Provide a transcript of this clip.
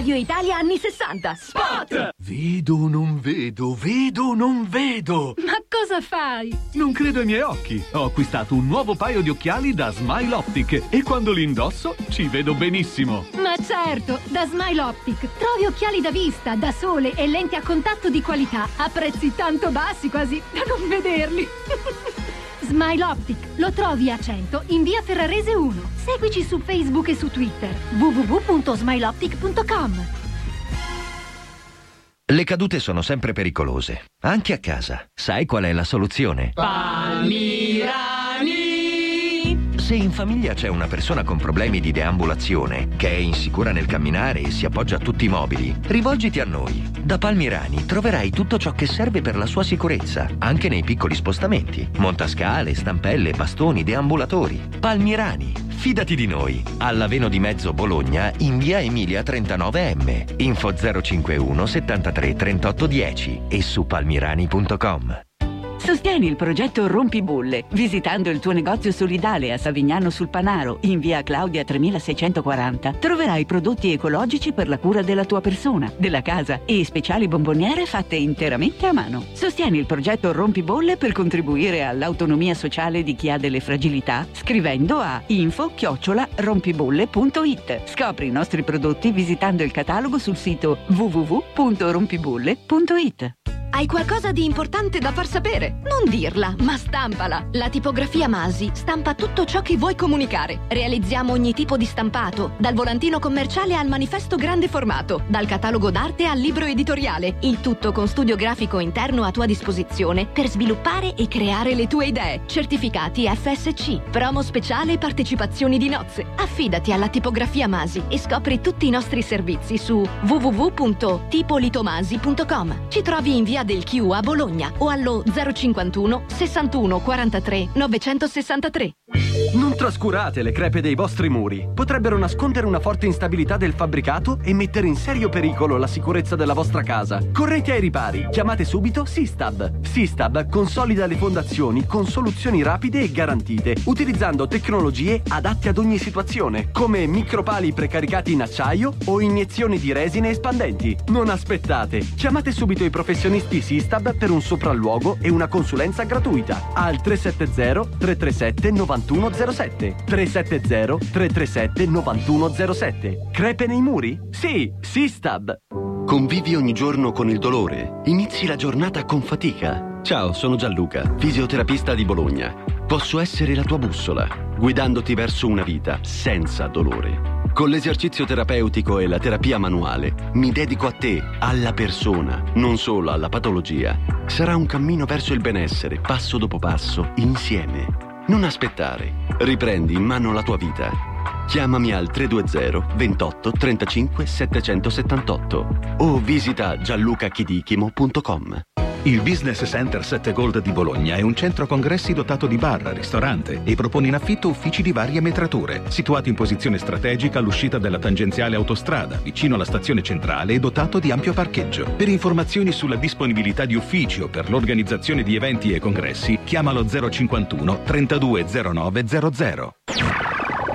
Radio Italia anni 60. Spot! Vedo, non vedo, vedo, non vedo. Ma cosa fai? Non credo ai miei occhi. Ho acquistato un nuovo paio di occhiali da Smile Optic e quando li indosso ci vedo benissimo. Ma certo, da Smile Optic trovi occhiali da vista, da sole e lenti a contatto di qualità a prezzi tanto bassi quasi da non vederli. Smile Optic lo trovi a 100 in via Ferrarese 1. Seguici su Facebook e su Twitter. www.smileoptic.com. Le cadute sono sempre pericolose, anche a casa. Sai qual è la soluzione? Palmirani! Se in famiglia c'è una persona con problemi di deambulazione, che è insicura nel camminare e si appoggia a tutti i mobili, rivolgiti a noi. Da Palmirani troverai tutto ciò che serve per la sua sicurezza, anche nei piccoli spostamenti. Montascale, stampelle, bastoni, deambulatori. Palmirani, fidati di noi. All'Aveno di Mezzo Bologna, in via Emilia 39M. Info 051 73 38 10 e su palmirani.com. Sostieni il progetto Rompibolle visitando il tuo negozio solidale a Savignano sul Panaro, in via Claudia 3640. Troverai prodotti ecologici per la cura della tua persona, della casa e speciali bomboniere fatte interamente a mano. Sostieni il progetto Rompibolle per contribuire all'autonomia sociale di chi ha delle fragilità scrivendo a info@rompibolle.it. Scopri i nostri prodotti visitando il catalogo sul sito www.rompibolle.it. Hai qualcosa di importante da far sapere? Non dirla, ma stampala! La tipografia Masi stampa tutto ciò che vuoi comunicare. Realizziamo ogni tipo di stampato, dal volantino commerciale al manifesto grande formato, dal catalogo d'arte al libro editoriale, il tutto con studio grafico interno a tua disposizione per sviluppare e creare le tue idee. Certificati FSC, promo speciale e partecipazioni di nozze. Affidati alla tipografia Masi e scopri tutti i nostri servizi su www.tipolitomasi.com. Ci trovi in via del Q a Bologna o allo 051 61 43 963. Non trascurate le crepe dei vostri muri. Potrebbero nascondere una forte instabilità del fabbricato e mettere in serio pericolo la sicurezza della vostra casa. Correte ai ripari. Chiamate subito Sistab. Sistab consolida le fondazioni con soluzioni rapide e garantite, utilizzando tecnologie adatte ad ogni situazione, come micropali precaricati in acciaio o iniezioni di resine espandenti. Non aspettate. Chiamate subito i professionisti Sistab per un sopralluogo e una consulenza gratuita al 370 337 9107. 370 337 9107. Crepe nei muri? Sì, Sistab. Convivi ogni giorno con il dolore. Inizi la giornata con fatica. Ciao, sono Gianluca, fisioterapista di Bologna. Posso essere la tua bussola, guidandoti verso una vita senza dolore. Con l'esercizio terapeutico e la terapia manuale mi dedico a te, alla persona, non solo alla patologia. Sarà un cammino verso il benessere, passo dopo passo, insieme. Non aspettare. Riprendi in mano la tua vita. Chiamami al 320 28 35 778 o visita gianlucachidichimo.com. Il Business Center 7 Gold di Bologna è un centro congressi dotato di bar, ristorante e propone in affitto uffici di varie metrature, situato in posizione strategica all'uscita della tangenziale autostrada, vicino alla stazione centrale e dotato di ampio parcheggio. Per informazioni sulla disponibilità di uffici o per l'organizzazione di eventi e congressi, chiamalo 051 320900.